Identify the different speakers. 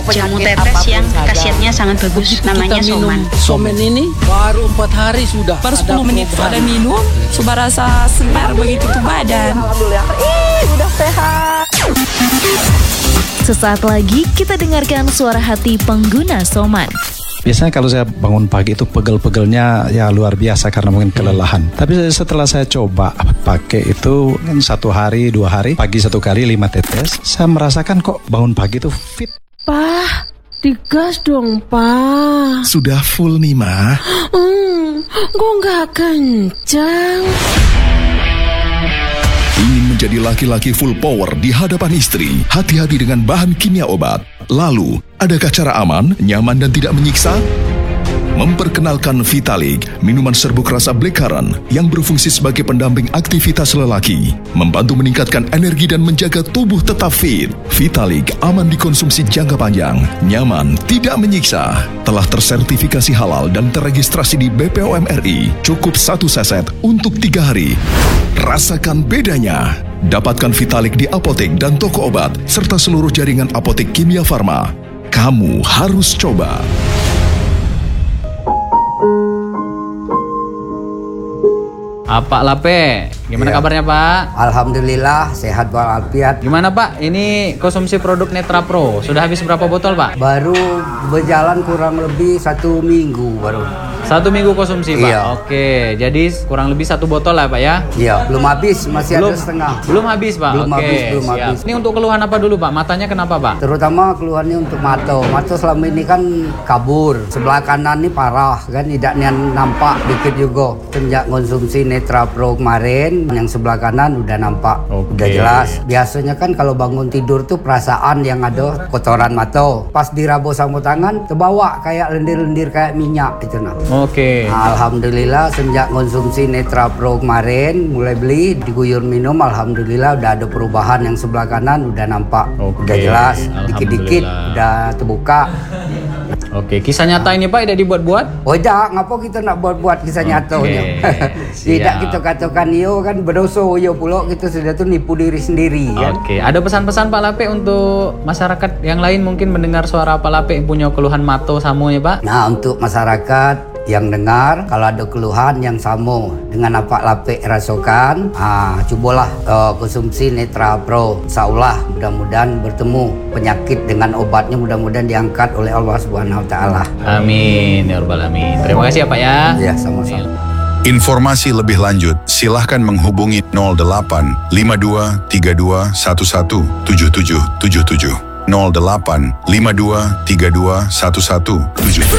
Speaker 1: jamu tetes yang khasiatnya sangat bagus. Namanya Soman.
Speaker 2: Soman ini baru 4 hari sudah.
Speaker 3: Baru 10 menit sudah minum, sudah rasa segar begitu tuh badan.
Speaker 4: Alhamdulillah, udah sehat.
Speaker 5: Sesaat lagi kita dengarkan suara hati pengguna Soman.
Speaker 6: Biasanya kalau saya bangun pagi itu pegel-pegelnya ya luar biasa karena mungkin kelelahan. Tapi setelah saya coba pakai itu kan 1 hari 2 hari, pagi 1 kali 5 tetes, saya merasakan kok bangun pagi itu fit.
Speaker 7: Pah, digas dong, Pah.
Speaker 8: Sudah full nih, Ma.
Speaker 7: Kok nggak kencang?
Speaker 8: Ingin menjadi laki-laki full power di hadapan istri? Hati-hati dengan bahan kimia obat. Lalu, adakah cara aman, nyaman dan tidak menyiksa? Memperkenalkan Vitalik, minuman serbuk rasa blackcurrant yang berfungsi sebagai pendamping aktivitas lelaki, membantu meningkatkan energi dan menjaga tubuh tetap fit. Vitalik aman dikonsumsi jangka panjang, nyaman, tidak menyiksa. Telah tersertifikasi halal dan terregistrasi di BPOM RI. Cukup 1 seset untuk 3 hari. Rasakan bedanya. Dapatkan Vitalik di apotek dan toko obat, serta seluruh jaringan apotek Kimia Farma. Kamu harus coba.
Speaker 9: Pak Lape, gimana kabarnya Pak?
Speaker 10: Alhamdulillah, sehat walafiat.
Speaker 9: Gimana Pak, ini konsumsi produk Netra Pro, sudah habis berapa botol Pak?
Speaker 10: Baru berjalan kurang lebih 1 minggu baru.
Speaker 9: 1 minggu konsumsi Pak?
Speaker 10: Iya.
Speaker 9: Oke, jadi kurang lebih 1 botol lah Pak ya?
Speaker 10: Iya, belum habis, masih ada setengah.
Speaker 9: Belum habis Pak?
Speaker 10: Belum
Speaker 9: Oke,
Speaker 10: belum
Speaker 9: siap.
Speaker 10: habis.
Speaker 9: Ini untuk keluhan apa dulu Pak? Matanya kenapa Pak?
Speaker 10: Terutama keluhannya untuk Mato. Mato selama ini kan kabur. Sebelah kanan ini parah kan, tidak nampak dikit juga. Sejak konsumsi Netra Pro kemarin, yang sebelah kanan udah nampak. Udah jelas. Biasanya kan kalau bangun tidur tuh perasaan yang ada kotoran Mato. Pas diraba sama tangan, terbawa kayak lendir-lendir kayak minyak gitu nah.
Speaker 9: Oke.
Speaker 10: Alhamdulillah sejak konsumsi Netra Pro kemarin mulai beli diguyur minum, alhamdulillah udah ada perubahan yang sebelah kanan udah nampak. Udah jelas, dikit-dikit udah terbuka.
Speaker 9: Oke, kisah nyata ini Pak tidak dibuat-buat?
Speaker 10: Oh jak, ngapa kita nak buat-buat kisah nyatanya? Tidak kita katakan yo kan berdosa yo pula kita sudah tuh nipu diri sendiri kan.
Speaker 9: Oke, ada pesan-pesan Pak Lape untuk masyarakat yang lain mungkin mendengar suara Pak Lape yang punya keluhan Mato samo ya Pak?
Speaker 10: Nah, untuk masyarakat yang dengar, kalau ada keluhan yang sama dengan apa Lape rasakan, cobalah konsumsi Netra Pro. Insyaallah mudah-mudahan bertemu penyakit dengan obatnya, mudah-mudahan diangkat oleh Allah Subhanahu wa taala.
Speaker 9: Amin ya rabbal alamin. Terima kasih ya Pak ya.
Speaker 10: Ya, sama-sama.
Speaker 11: Informasi lebih lanjut, silahkan menghubungi 08 52 32 11 77 77 08 52 32 11 77.